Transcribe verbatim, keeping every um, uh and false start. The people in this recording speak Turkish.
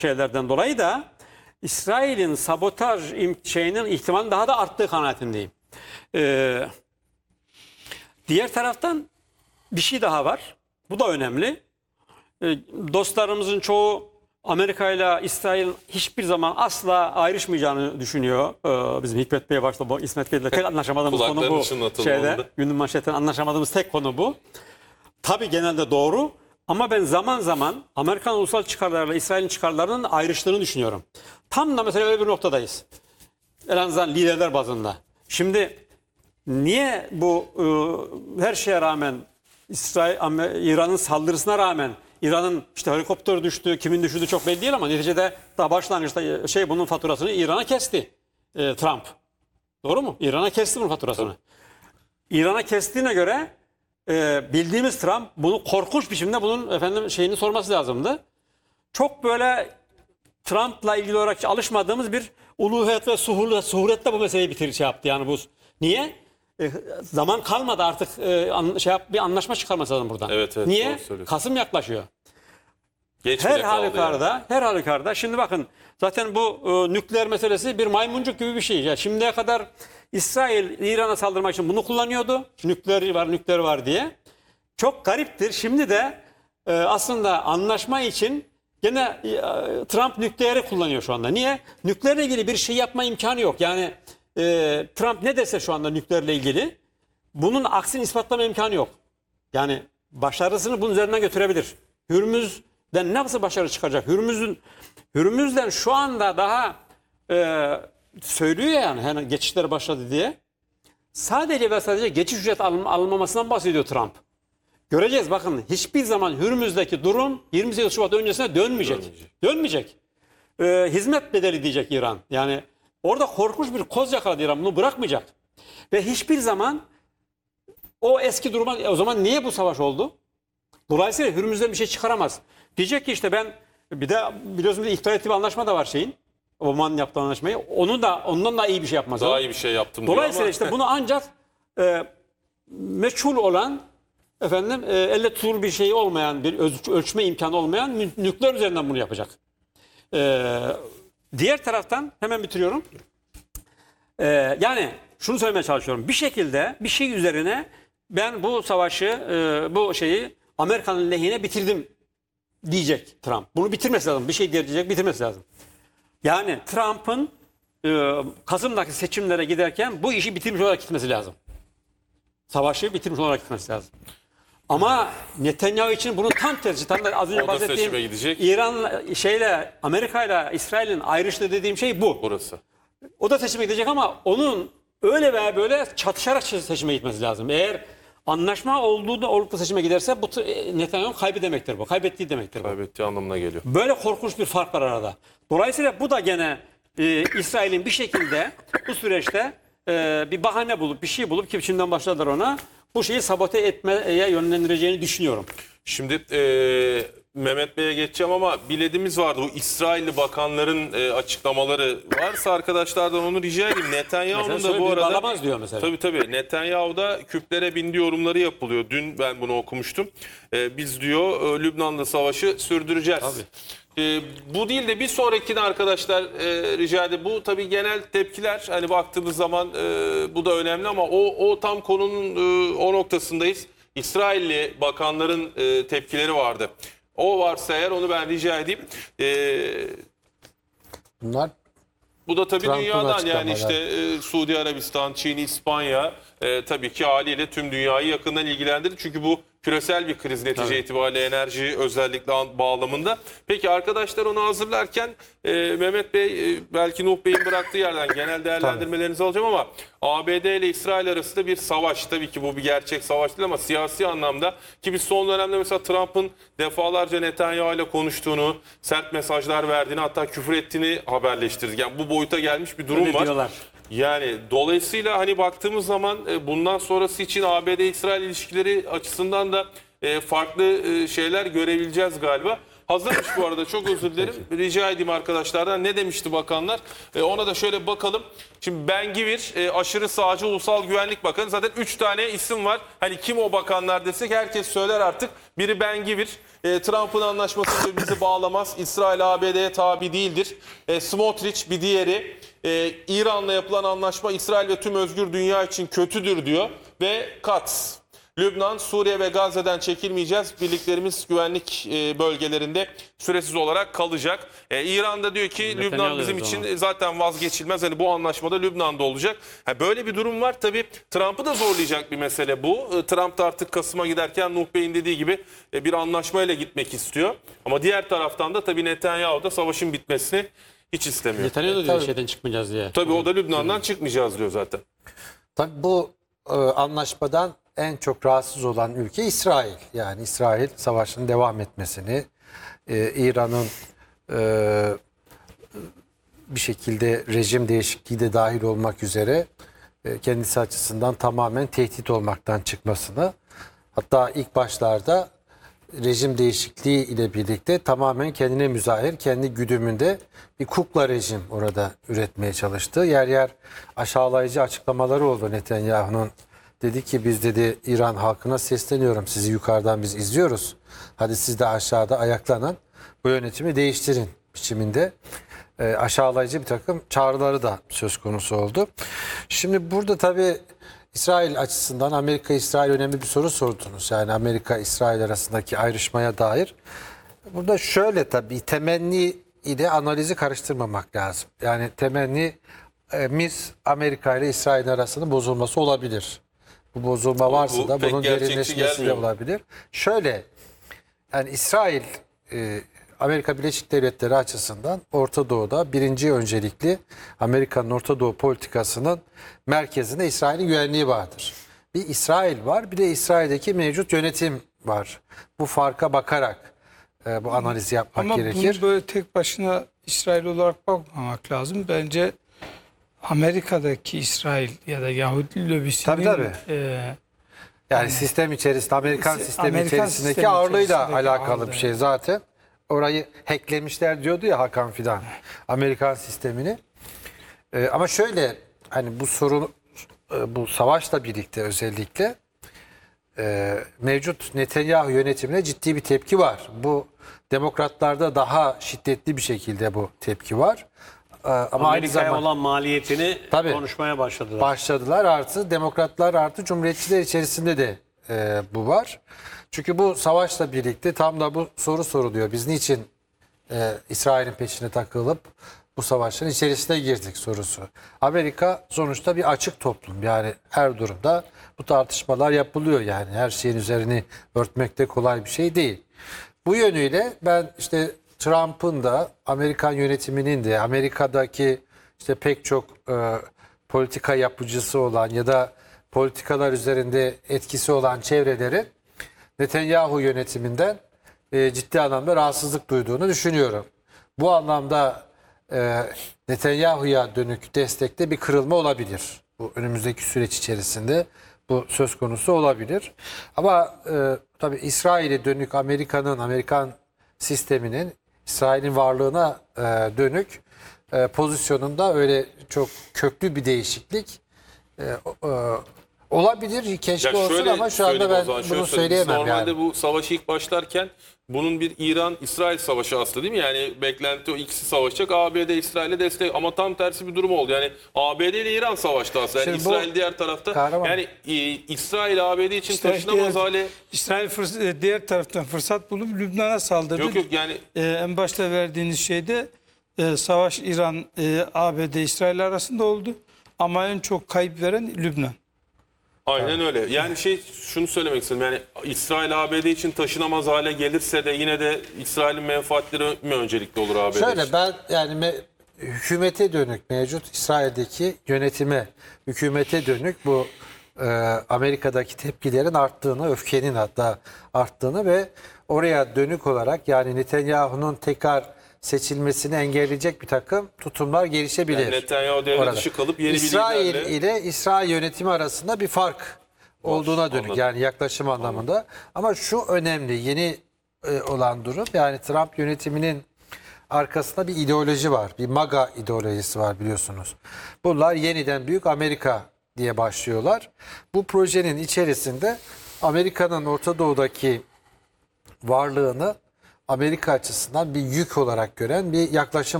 şeylerden dolayı da İsrail'in sabotaj şeyinin ihtimalinin daha da arttığı kanaatindeyim. Ee, diğer taraftan bir şey daha var. Bu da önemli. Ee, dostlarımızın çoğu Amerika ile İsrail hiçbir zaman asla ayrışmayacağını düşünüyor. Ee, bizim Hikmet Bey başta bu İsmet Bey'le tek anlaşamadığımız konu bu. Şeyde, günün manşetten anlaşamadığımız tek konu bu. Tabii genelde doğru. Ama ben zaman zaman Amerikan ulusal çıkarlarıyla İsrail'in çıkarlarının ayrıştığını düşünüyorum. Tam da mesela öyle bir noktadayız. En azından liderler bazında. Şimdi niye bu e, her şeye rağmen İsrail, İran'ın saldırısına rağmen İran'ın işte helikopter düştü, kimin düştüğü çok belli değil ama neticede daha başlangıçta şey bunun faturasını İran'a kesti e, Trump. Doğru mu? İran'a kesti bunun faturasını. İran'a kestiğine göre e, bildiğimiz Trump bunu korkunç biçimde bunun efendim şeyini sorması lazımdı. Çok böyle Trump'la ilgili olarak alışmadığımız bir uluhiyet ve suhuriyet, suhuriyette bu meseleyi bitir şey yaptı yani bu. Niye? E, zaman kalmadı artık e, an, şey yap, bir anlaşma çıkarması lazım buradan. Evet, evet, niye? Kasım yaklaşıyor. Geç her halükarda, yani. her halükarda. Şimdi bakın zaten bu e, nükleer meselesi bir maymuncuk gibi bir şey. Ya şimdiye kadar İsrail İran'a saldırmak için bunu kullanıyordu. Nükleer var, nükleer var diye. Çok gariptir. Şimdi de e, aslında anlaşma için gene e, Trump nükleeri kullanıyor şu anda. Niye? Nükleerle ilgili bir şey yapma imkanı yok. Yani e, Trump ne dese şu anda nükleerle ilgili bunun aksini ispatlama imkanı yok. Yani başarısını bunun üzerinden götürebilir. Hürmüz'den nasıl başarı çıkacak? Hürmüz'ün Hürmüz'den şu anda daha e, söylüyor yani hani geçişler başladı diye. Sadece ve sadece geçiş ücret alın, alınmamasından bahsediyor Trump. Göreceğiz bakın hiçbir zaman Hürmüz'deki durum yirmi sekiz Şubat öncesine dönmeyecek. Dönmeyecek. Dönmeyecek. Ee, hizmet bedeli diyecek İran. Yani orada korkunç bir koz yakaladı İran. Bunu bırakmayacak. Ve hiçbir zaman o eski duruma o zaman niye bu savaş oldu? Dolayısıyla Hürmüz'den bir şey çıkaramaz. Diyecek ki işte ben bir de biliyorsunuz iptal ettiği bir anlaşma da var şeyin. Oman'ın yaptığı anlaşmayı. Onu da ondan da iyi bir şey yapmaz. Daha o. iyi bir şey yaptım Dolayısıyla ama. işte bunu ancak e, meçhul olan efendim e, elle tutulur bir şey olmayan bir ölç, ölçme imkanı olmayan nükleer üzerinden bunu yapacak. E, diğer taraftan hemen bitiriyorum. E, yani şunu söylemeye çalışıyorum. Bir şekilde bir şey üzerine ben bu savaşı e, bu şeyi Amerika'nın lehine bitirdim diyecek Trump. Bunu bitirmesi lazım. Bir şey diyecek bitirmesi lazım. Yani Trump'ın e, Kasım'daki seçimlere giderken bu işi bitirmiş olarak gitmesi lazım. Savaşı bitirmiş olarak gitmesi lazım. Ama Netanyahu için bunun tam tersi. Tam da az önce bahsettiğim İran şeyle Amerika ile İsrail'in ayrıştığı dediğim şey bu. Burası. O da seçime gidecek ama onun öyle veya böyle çatışarak seçime gitmesi lazım. Eğer anlaşma olduğu da olup da seçime giderse bu Netanyahu kaybı demektir bu. Kaybettiği demektir bu. Kaybettiği anlamına geliyor. Böyle korkunç bir fark var arada. Dolayısıyla bu da gene e, İsrail'in bir şekilde bu süreçte e, bir bahane bulup bir şey bulup ki şimdiden başladılar ona bu şeyi sabote etmeye yönlendireceğini düşünüyorum. Şimdi e, Mehmet Bey'e geçeceğim ama bilediğimiz vardı. Bu İsrailli bakanların e, açıklamaları varsa arkadaşlardan onu rica edeyim. Netanyahu'nun da bu arada diyor mesela. Tabii tabii. Netanyahu'da küplere bindi yorumları yapılıyor. Dün ben bunu okumuştum. E, biz diyor e, Lübnan'da savaşı sürdüreceğiz. Tabii. E, bu değil de bir sonrakine arkadaşlar e, rica edeyim. Bu tabii genel tepkiler. Hani baktığımız zaman e, bu da önemli ama o, o tam konunun e, o noktasındayız. İsrailli bakanların e, tepkileri vardı. O varsa eğer onu ben rica edeyim. Ee, Bunlar bu da tabii Trump'ın dünyadan yani açıklamaları. işte e, Suudi Arabistan, Çin, İspanya e, tabii ki haliyle tüm dünyayı yakından ilgilendirdi. Çünkü bu küresel bir kriz netice Tabii. itibariyle enerji özellikle bağlamında. Peki arkadaşlar onu hazırlarken e, Mehmet Bey e, belki Nuh Bey'in bıraktığı yerden genel değerlendirmelerinizi alacağım ama A B D ile İsrail arasında bir savaş. Tabii ki bu bir gerçek savaş değil ama siyasi anlamda ki biz son dönemde mesela Trump'ın defalarca Netanyahu ile konuştuğunu, sert mesajlar verdiğini hatta küfür ettiğini haberleştirdik. Yani bu boyuta gelmiş bir durum Öyle var. diyorlar. Yani dolayısıyla hani baktığımız zaman e, bundan sonrası için A B D-İsrail ilişkileri açısından da e, farklı e, şeyler görebileceğiz galiba. Hazırmış bu arada, çok özür dilerim. Rica edeyim arkadaşlardan, ne demişti bakanlar? E, ona da şöyle bakalım. Şimdi Ben-Gvir e, aşırı sağcı Ulusal Güvenlik Bakanı. Zaten üç tane isim var. Hani kim o bakanlar desek herkes söyler artık. Biri Ben-Gvir. E, Trump'ın anlaşması bizi bağlamaz. İsrail A B D'ye tabi değildir. E, Smotrich bir diğeri. E, İran'la yapılan anlaşma İsrail ve tüm özgür dünya için kötüdür diyor. Ve Katz. Lübnan, Suriye ve Gazze'den çekilmeyeceğiz. Birliklerimiz güvenlik e, bölgelerinde süresiz olarak kalacak. E, İran da diyor ki Netanyahu Lübnan bizim dedi için ona. zaten vazgeçilmez. Hani bu anlaşmada Lübnan'da olacak. Ha, böyle bir durum var. Tabii Trump'ı da zorlayacak bir mesele bu. E, Trump da artık Kasım'a giderken Nuh Bey'in dediği gibi e, bir anlaşmayla gitmek istiyor. Ama diğer taraftan da tabii Netanyahu da savaşın bitmesini hiç istemiyor. Netanyahu da diyor Tabii. şeyden çıkmayacağız diye. Tabii o da Lübnan'dan çıkmayacağız diyor zaten. Tabii bu e, anlaşmadan en çok rahatsız olan ülke İsrail. Yani İsrail savaşın devam etmesini, e, İran'ın e, bir şekilde rejim değişikliği de dahil olmak üzere e, kendisi açısından tamamen tehdit olmaktan çıkmasını, hatta ilk başlarda rejim değişikliği ile birlikte tamamen kendine müzahir, kendi güdümünde bir kukla rejim orada üretmeye çalıştı. Yer yer aşağılayıcı açıklamaları oldu Netanyahu'nun. Dedi ki biz dedi İran halkına sesleniyorum, sizi yukarıdan biz izliyoruz. Hadi siz de aşağıda ayaklanan bu yönetimi değiştirin biçiminde e, aşağılayıcı bir takım çağrıları da söz konusu oldu. Şimdi burada tabii İsrail açısından Amerika-İsrail önemli bir soru sordunuz. Yani Amerika-İsrail arasındaki ayrışmaya dair. Burada şöyle tabii temenni ile analizi karıştırmamak lazım. Yani temennimiz Amerika ile İsrail arasında bozulması olabilir. Bu bozulma varsa bu da pek bunun gerçekçi derinleşmesi de gelmiyor mu? olabilir. Şöyle yani İsrail e, Amerika Birleşik Devletleri açısından Orta Doğu'da birinci öncelikli Amerika'nın Orta Doğu politikasının merkezinde İsrail'in güvenliği vardır. Bir İsrail var, bir de İsrail'deki mevcut yönetim var. Bu farka bakarak e, bu analizi yapmak Ama gerekir. bunu böyle tek başına İsrail olarak bakmamak lazım. Bence Amerika'daki İsrail ya da Yahudi lobisinin Tabii, tabii. e, Yani sistem içerisinde, Amerikan Si- sistemi Amerikan içerisindeki sistemi ağırlığıyla içerisindeki alakalı bir ağırlığı. şey zaten. Orayı hacklemişler diyordu ya Hakan Fidan. Amerikan sistemini. Ee, ama şöyle hani bu sorun e, bu savaşla birlikte özellikle e, mevcut Netanyahu yönetimine ciddi bir tepki var. Bu demokratlarda daha şiddetli bir şekilde bu tepki var. Ee, ama aynı Amerika'ya zamanda olan maliyetini Tabii. konuşmaya başladılar. başladılar. Artı demokratlar artı cumhuriyetçiler içerisinde de e, bu var. Çünkü bu savaşla birlikte tam da bu soru soruluyor. Biz niçin e, İsrail'in peşine takılıp bu savaşın içerisine girdik sorusu. Amerika sonuçta bir açık toplum. Yani her durumda bu tartışmalar yapılıyor. Yani her şeyin üzerini örtmek de kolay bir şey değil. Bu yönüyle ben işte Trump'ın da Amerikan yönetiminin de Amerika'daki işte pek çok e, politika yapıcısı olan ya da politikalar üzerinde etkisi olan çevrelerin Netanyahu yönetiminden e, ciddi anlamda rahatsızlık duyduğunu düşünüyorum. Bu anlamda e, Netanyahu'ya dönük destekte bir kırılma olabilir. Bu önümüzdeki süreç içerisinde bu söz konusu olabilir. Ama e, tabii İsrail'e dönük Amerika'nın, Amerikan sisteminin İsrail'in varlığına e, dönük e, pozisyonunda öyle çok köklü bir değişiklik e, e, olabilir. Keşke Ya olsun şöyle ama şu anda söyleyeyim o ben zaman, şöyle bunu söyleyeyim. Biz söyleyemem Normalde yani. bu savaşı ilk başlarken bunun bir İran-İsrail savaşı aslında değil mi? Yani beklenti o ikisi savaşacak. A B D İsrail'e destek ama tam tersi bir durum oldu. Yani A B D ile İran savaştı aslında. Yani Şimdi bu- İsrail diğer tarafta. Kahraman. Yani e, İsrail A B D için İsrail taşınamaz diğer- hale. İsrail fırs- diğer taraftan fırsat bulup Lübnan'a saldırdı. Yok yok yani E, en başta verdiğiniz şeyde e, savaş İran, e, A B D, İsrail arasında oldu. Ama en çok kayıp veren Lübnan. aynen öyle. Yani şey şunu söylemek istedim. Yani İsrail A B D için taşınamaz hale gelirse de yine de İsrail'in menfaatleri mi öncelikli olur A B D Şöyle için? ben yani me- hükümete dönük mevcut İsrail'deki yönetime, hükümete dönük bu e, Amerika'daki tepkilerin arttığını, öfkenin hatta arttığını ve oraya dönük olarak yani Netanyahu'nun tekrar seçilmesini engelleyecek bir takım tutumlar gelişebilir. Yani Netanyahu devre orada. dışı kalıp yeni bir İsrail liderle- ile İsrail yönetimi arasında bir fark olduğuna dönük anladım. yani yaklaşım anlamında. Ama şu önemli yeni e, olan durum yani Trump yönetiminin arkasında bir ideoloji var. Bir MAGA ideolojisi var biliyorsunuz. Bunlar yeniden Büyük Amerika diye başlıyorlar. Bu projenin içerisinde Amerika'nın Orta Doğu'daki varlığını Amerika açısından bir yük olarak gören bir yaklaşım